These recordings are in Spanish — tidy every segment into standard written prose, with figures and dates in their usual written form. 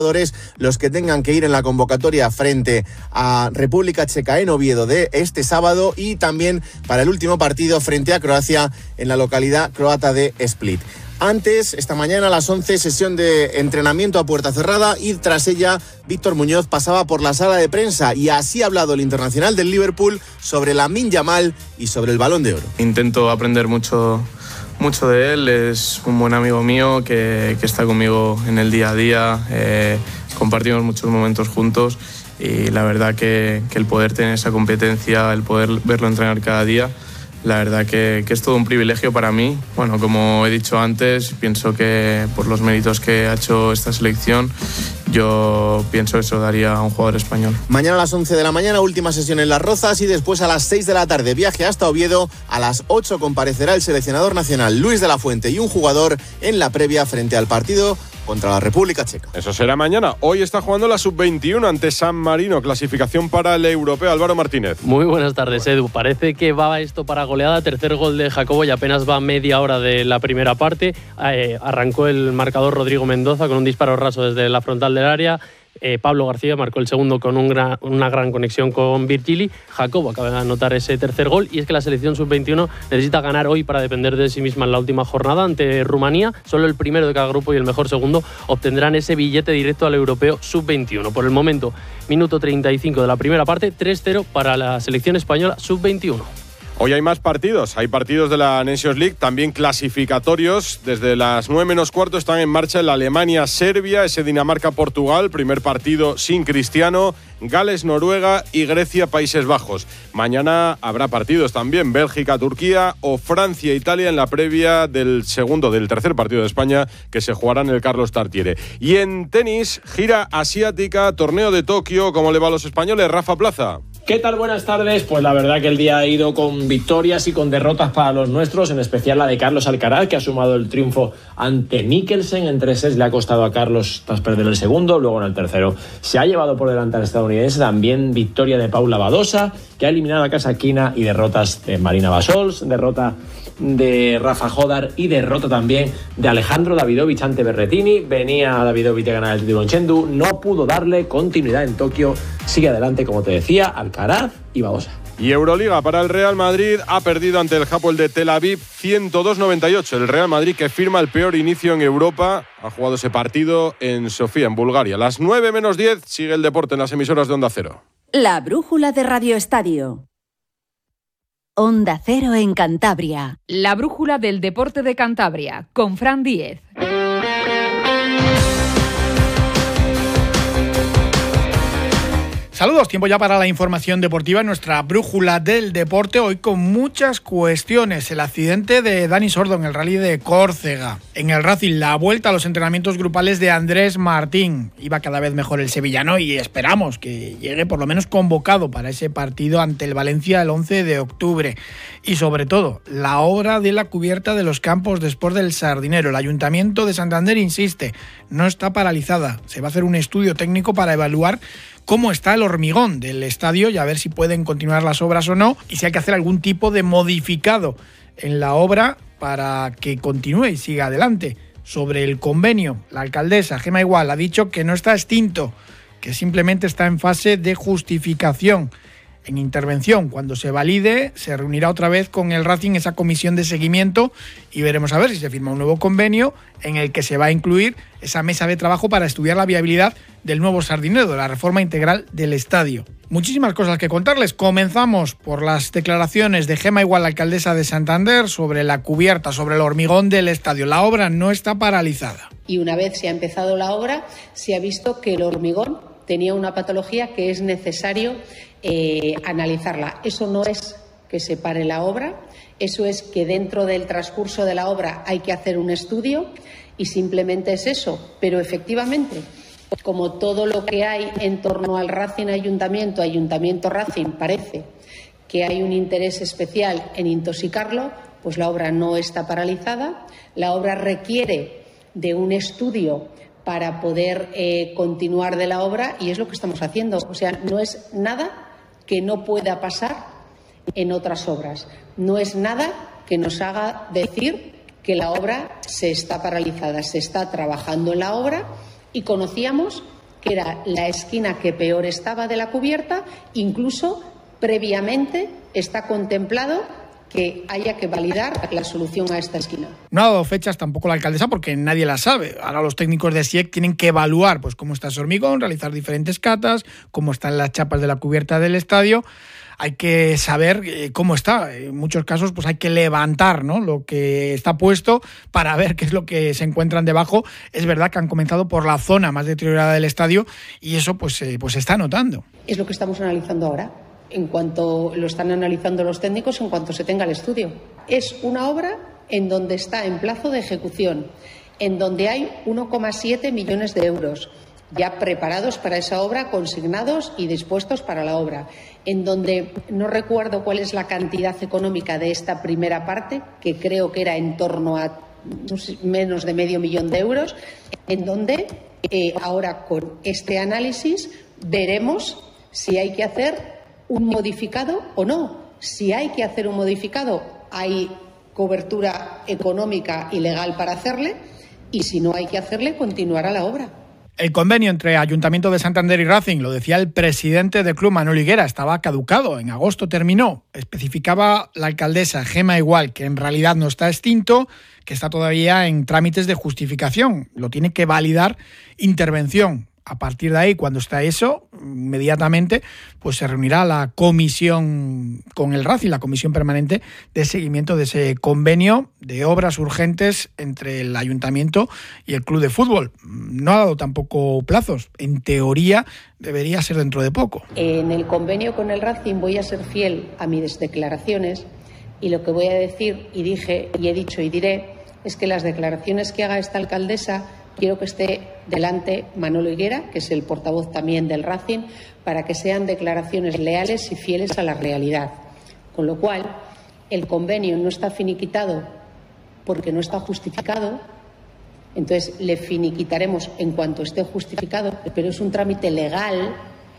los que tengan que ir en la convocatoria frente a República Checa en Oviedo de este sábado y también para el último partido frente a Croacia en la localidad croata de Split. Antes, esta mañana a las 11, sesión de entrenamiento a puerta cerrada y tras ella Víctor Muñoz pasaba por la sala de prensa y así ha hablado el internacional del Liverpool sobre Lamine Yamal y sobre el Balón de Oro. Intento aprender mucho de él, es un buen amigo mío que está conmigo en el día a día, compartimos muchos momentos juntos y la verdad que el poder tener esa competencia, el poder verlo entrenar cada día, la verdad que es todo un privilegio para mí. Bueno, como he dicho antes, pienso que por los méritos que ha hecho esta selección, yo pienso que se lo daría a un jugador español. Mañana a las 11 de la mañana, última sesión en Las Rozas y después a las 6 de la tarde, viaje hasta Oviedo. A las 8 comparecerá el seleccionador nacional Luis de la Fuente y un jugador en la previa frente al partido contra la República Checa. Eso será mañana. Hoy está jugando la Sub-21 ante San Marino, clasificación para el europeo. Álvaro Martínez. Muy buenas tardes, Edu. Parece que va esto para goleada. Tercer gol de Jacobo y apenas va media hora de la primera parte. Arrancó el marcador Rodrigo Mendoza con un disparo raso desde la frontal del área. Pablo García marcó el segundo con una gran conexión con Virgili. Jacobo acaba de anotar ese tercer gol y es que la selección sub-21 necesita ganar hoy para depender de sí misma en la última jornada ante Rumanía. Solo el primero de cada grupo y el mejor segundo obtendrán ese billete directo al europeo sub-21. Por el momento, minuto 35 de la primera parte, 3-0 para la selección española sub-21. Hoy hay más partidos, hay partidos de la Nations League, también clasificatorios. Desde las 9 menos cuarto están en marcha el Alemania-Serbia, ese Dinamarca-Portugal, primer partido sin Cristiano, Gales-Noruega y Grecia-Países Bajos. Mañana habrá partidos también, Bélgica-Turquía o Francia-Italia en la previa del tercer partido de España que se jugará en el Carlos Tartiere. Y en tenis, gira asiática, torneo de Tokio, ¿cómo le va a los españoles? Rafa Plaza. ¿Qué tal? Buenas tardes. Pues la verdad que el día ha ido con victorias y con derrotas para los nuestros, en especial la de Carlos Alcaraz, que ha sumado el triunfo ante Mikkelsen. En 3 sets le ha costado a Carlos tras perder el segundo, luego en el tercero se ha llevado por delante al estadounidense. También victoria de Paula Badosa, que ha eliminado a Kasatkina, y derrotas de Marina Basols, derrota de Rafa Jodar y derrota también de Alejandro Davidovich ante Berrettini. Venía Davidovich de ganar el título en Chengdu, no pudo darle continuidad en Tokio. Sigue adelante, como te decía, Alcaraz y Badosa. Y Euroliga para el Real Madrid, ha perdido ante el Hapoel de Tel Aviv 102-98. El Real Madrid, que firma el peor inicio en Europa, ha jugado ese partido en Sofía, en Bulgaria. Las 9 menos 10 sigue el deporte en las emisoras de Onda Cero. La brújula de Radio Estadio. Onda Cero en Cantabria. La brújula del deporte de Cantabria, con Fran Díez. Saludos, tiempo ya para la información deportiva, nuestra brújula del deporte, hoy con muchas cuestiones. El accidente de Dani Sordo en el Rally de Córcega. En el Racing, la vuelta a los entrenamientos grupales de Andrés Martín. Iba cada vez mejor el sevillano y esperamos que llegue por lo menos convocado para ese partido ante el Valencia el 11 de octubre. Y sobre todo, la obra de la cubierta de los campos de Sport del Sardinero. El Ayuntamiento de Santander insiste, no está paralizada. Se va a hacer un estudio técnico para evaluar cómo está el hormigón del estadio y a ver si pueden continuar las obras o no, y si hay que hacer algún tipo de modificado en la obra para que continúe y siga adelante. Sobre el convenio, la alcaldesa Gemma Igual ha dicho que no está extinto, que simplemente está en fase de justificación. En intervención, cuando se valide, se reunirá otra vez con el Racing esa comisión de seguimiento y veremos a ver si se firma un nuevo convenio en el que se va a incluir esa mesa de trabajo para estudiar la viabilidad del nuevo Sardinero, de la reforma integral del estadio. Muchísimas cosas que contarles. Comenzamos por las declaraciones de Gemma Igual, la alcaldesa de Santander, sobre la cubierta, sobre el hormigón del estadio. La obra no está paralizada. Y una vez se ha empezado la obra, se ha visto que el hormigón tenía una patología que es necesario analizarla. Eso no es que se pare la obra, eso es que dentro del transcurso de la obra hay que hacer un estudio y simplemente es eso. Pero efectivamente, como todo lo que hay en torno al Racing Ayuntamiento Racing, parece que hay un interés especial en intoxicarlo, pues la obra no está paralizada. La obra requiere de un estudio para poder continuar de la obra y es lo que estamos haciendo. O sea, no es nada que no pueda pasar en otras obras. No es nada que nos haga decir que la obra se está paralizada. Se está trabajando en la obra y conocíamos que era la esquina que peor estaba de la cubierta. Incluso previamente está contemplado que haya que validar la solución a esta esquina. No ha dado fechas tampoco la alcaldesa porque nadie la sabe. Ahora los técnicos de SIEC tienen que evaluar pues cómo está ese hormigón, realizar diferentes catas, cómo están las chapas de la cubierta del estadio. Hay que saber cómo está. En muchos casos pues hay que levantar, ¿no?, lo que está puesto para ver qué es lo que se encuentran debajo. Es verdad que han comenzado por la zona más deteriorada del estadio y eso pues se está notando. Es lo que estamos analizando ahora. En cuanto lo están analizando los técnicos, en cuanto se tenga el estudio. Es una obra en donde está en plazo de ejecución, en donde hay 1,7 millones de euros ya preparados para esa obra, consignados y dispuestos para la obra, en donde no recuerdo cuál es la cantidad económica de esta primera parte, que creo que era en torno a menos de medio millón de euros, en donde ahora con este análisis veremos si hay que hacer un modificado o no. Si hay que hacer un modificado, hay cobertura económica y legal para hacerle, y si no hay que hacerle, continuará la obra. El convenio entre Ayuntamiento de Santander y Racing, lo decía el presidente del club, Manuel Higuera, estaba caducado. En agosto terminó. Especificaba la alcaldesa Gemma Igual que en realidad no está extinto, que está todavía en trámites de justificación. Lo tiene que validar Intervención. A partir de ahí, cuando está eso, inmediatamente pues se reunirá la comisión con el Racing, la comisión permanente de seguimiento de ese convenio de obras urgentes entre el ayuntamiento y el club de fútbol. No ha dado tampoco plazos. En teoría debería ser dentro de poco. En el convenio con el Racing voy a ser fiel a mis declaraciones y lo que voy a decir y dije y he dicho y diré es que las declaraciones que haga esta alcaldesa quiero que esté delante Manolo Higuera, que es el portavoz también del Racing, para que sean declaraciones leales y fieles a la realidad. Con lo cual, el convenio no está finiquitado porque no está justificado, entonces le finiquitaremos en cuanto esté justificado, pero es un trámite legal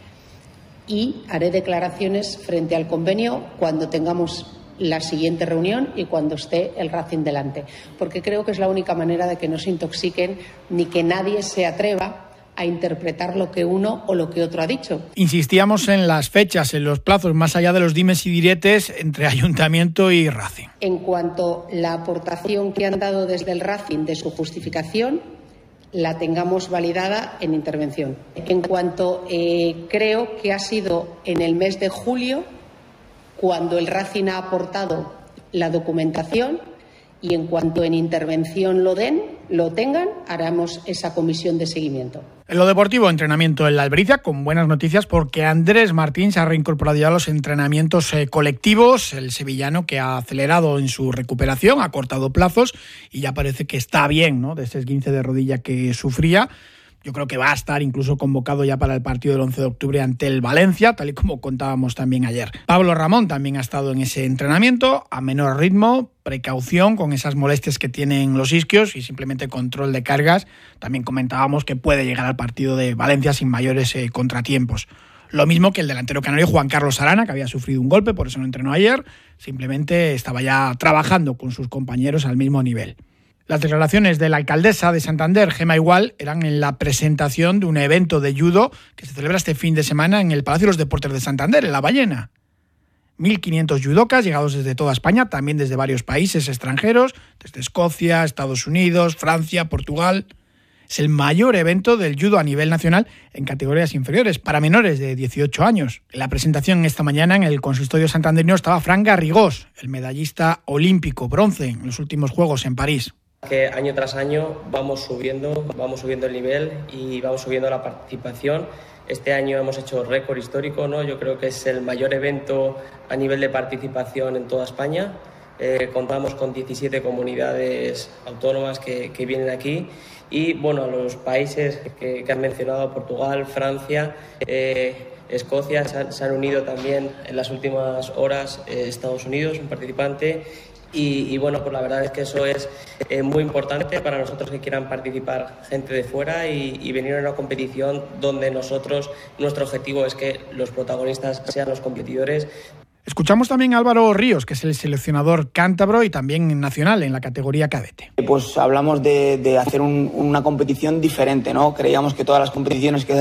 y haré declaraciones frente al convenio cuando tengamos la siguiente reunión y cuando esté el Racing delante, porque creo que es la única manera de que no se intoxiquen ni que nadie se atreva a interpretar lo que uno o lo que otro ha dicho. Insistíamos en las fechas, en los plazos, más allá de los dimes y diretes entre Ayuntamiento y Racing. En cuanto a la aportación que han dado desde el Racing de su justificación, la tengamos validada en Intervención. En cuanto creo que ha sido en el mes de julio cuando el Racing ha aportado la documentación y en cuanto en Intervención lo tengan, haremos esa comisión de seguimiento. En lo deportivo, entrenamiento en la Albricia, con buenas noticias porque Andrés Martín se ha reincorporado ya a los entrenamientos colectivos. El sevillano que ha acelerado en su recuperación, ha cortado plazos y ya parece que está bien, ¿no?, de ese esguince de rodilla que sufría. Yo creo que va a estar incluso convocado ya para el partido del 11 de octubre ante el Valencia, tal y como contábamos también ayer. Pablo Ramón también ha estado en ese entrenamiento, a menor ritmo, precaución con esas molestias que tienen los isquios y simplemente control de cargas. También comentábamos que puede llegar al partido de Valencia sin mayores contratiempos. Lo mismo que el delantero canario Juan Carlos Arana, que había sufrido un golpe, por eso no entrenó ayer. Simplemente estaba ya trabajando con sus compañeros al mismo nivel. Las declaraciones de la alcaldesa de Santander, Gemma Igual, eran en la presentación de un evento de judo que se celebra este fin de semana en el Palacio de los Deportes de Santander, en La Ballena. 1.500 judocas llegados desde toda España, también desde varios países extranjeros, desde Escocia, Estados Unidos, Francia, Portugal. Es el mayor evento del judo a nivel nacional en categorías inferiores, para menores de 18 años. En la presentación esta mañana en el consistorio santandereño estaba Fran Garrigós, el medallista olímpico bronce en los últimos Juegos en París. Que año tras año vamos subiendo el nivel y vamos subiendo la participación. Este año hemos hecho récord histórico, ¿no? Yo creo que es el mayor evento a nivel de participación en toda España. Contamos con 17 comunidades autónomas que vienen aquí y bueno, a los países que han mencionado, Portugal, Francia, Escocia, se han unido también en las últimas horas, Estados Unidos, un participante. Y bueno, pues la verdad es que eso es muy importante para nosotros que quieran participar gente de fuera y venir a una competición donde nuestro objetivo es que los protagonistas sean los competidores. Escuchamos también a Álvaro Ríos, que es el seleccionador cántabro y también nacional en la categoría cadete. Pues hablamos de hacer una competición diferente, ¿no? Creíamos que todas las competiciones que